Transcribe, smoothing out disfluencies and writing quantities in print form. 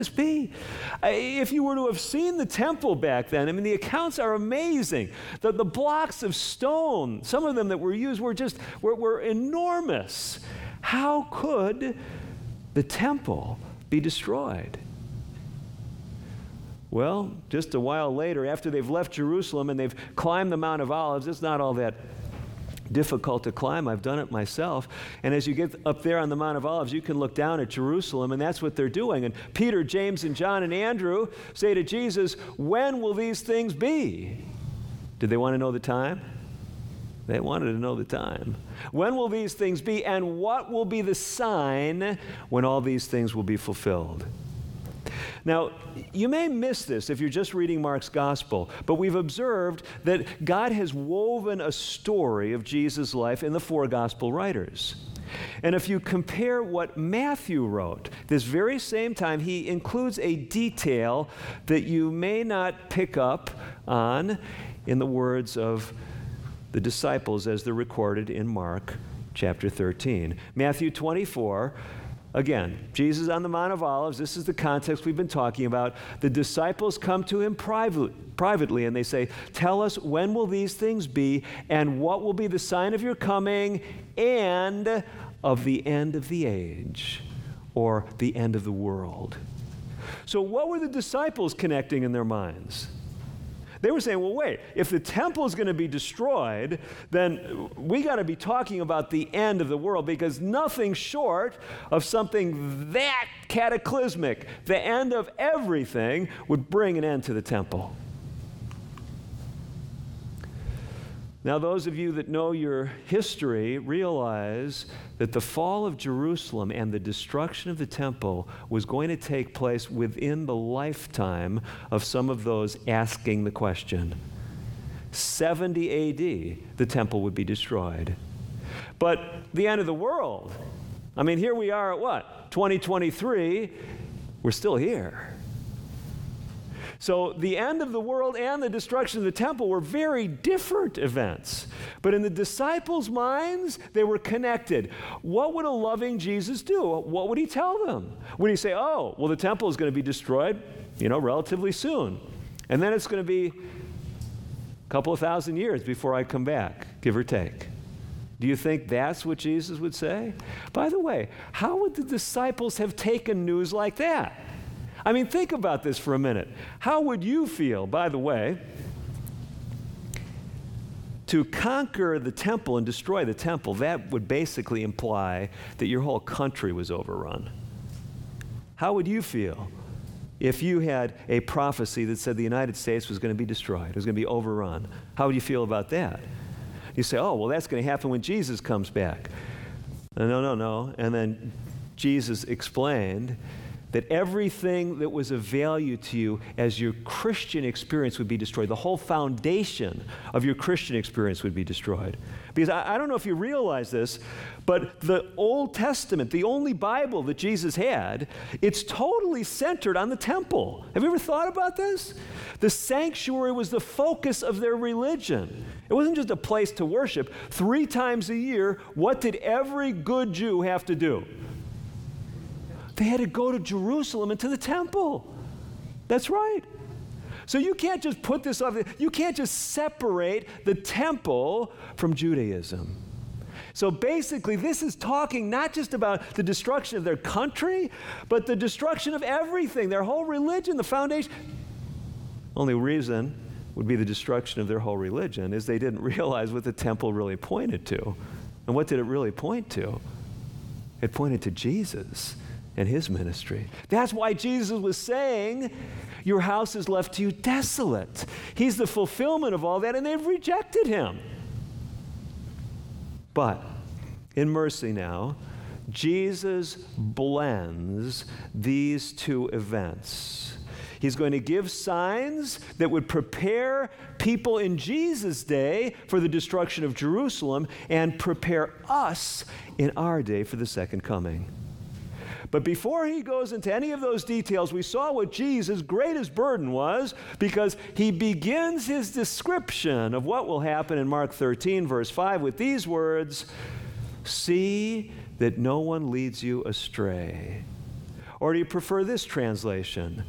be? If you were to have seen the temple back then, I mean, the accounts are amazing. The blocks of stone, some of them that were used were enormous. How could the temple be destroyed? Well, just a while later, after they've left Jerusalem and they've climbed the Mount of Olives, it's not all that difficult to climb. I've done it myself. And as you get up there on the Mount of Olives, you can look down at Jerusalem, and that's what they're doing. And Peter, James, and John, and Andrew say to Jesus, "When will these things be?" Did they want to know the time? They wanted to know the time. When will these things be, and what will be the sign when all these things will be fulfilled? Now, you may miss this if you're just reading Mark's gospel, but we've observed that God has woven a story of Jesus' life in the four gospel writers. And if you compare what Matthew wrote, this very same time, he includes a detail that you may not pick up on in the words of the disciples as they're recorded in Mark chapter 13. Matthew 24, again, Jesus on the Mount of Olives. This is the context we've been talking about. The disciples come to him privately, and they say, "Tell us, when will these things be, and what will be the sign of your coming and of the end of the age," or the end of the world? So what were the disciples connecting in their minds? They were saying, well, wait, if the temple is going to be destroyed, then we got to be talking about the end of the world, because nothing short of something that cataclysmic, the end of everything, would bring an end to the temple. Now, those of you that know your history realize that the fall of Jerusalem and the destruction of the temple was going to take place within the lifetime of some of those asking the question. 70 AD, the temple would be destroyed. But the end of the world, I mean, here we are at what? 2023, we're still here. So the end of the world and the destruction of the temple were very different events. But in the disciples' minds, they were connected. What would a loving Jesus do? What would he tell them? Would he say, oh, well, the temple is going to be destroyed, relatively soon. And then it's going to be a couple of thousand years before I come back, give or take. Do you think that's what Jesus would say? By the way, how would the disciples have taken news like that? I mean, think about this for a minute. How would you feel, by the way, to conquer the temple and destroy the temple? That would basically imply that your whole country was overrun. How would you feel if you had a prophecy that said the United States was going to be destroyed, it was going to be overrun? How would you feel about that? You say, oh, well, that's going to happen when Jesus comes back. No. And then Jesus explained that everything that was of value to you as your Christian experience would be destroyed. The whole foundation of your Christian experience would be destroyed. Because I don't know if you realize this, but the Old Testament, the only Bible that Jesus had, it's totally centered on the temple. Have you ever thought about this? The sanctuary was the focus of their religion. It wasn't just a place to worship. 3 times a year, what did every good Jew have to do? They had to go to Jerusalem and to the temple. That's right. So you can't just put this off. You can't just separate the temple from Judaism. So basically, this is talking not just about the destruction of their country, but the destruction of everything, their whole religion, the foundation. Only reason would be the destruction of their whole religion is they didn't realize what the temple really pointed to. And what did it really point to? It pointed to Jesus and his ministry. That's why Jesus was saying, your house is left to you desolate. He's the fulfillment of all that, and they've rejected him. But in mercy now, Jesus blends these two events. He's going to give signs that would prepare people in Jesus' day for the destruction of Jerusalem and prepare us in our day for the second coming. But before he goes into any of those details, we saw what Jesus' greatest burden was, because he begins his description of what will happen in Mark 13, verse 5, with these words, "See that no one leads you astray." Or do you prefer this translation?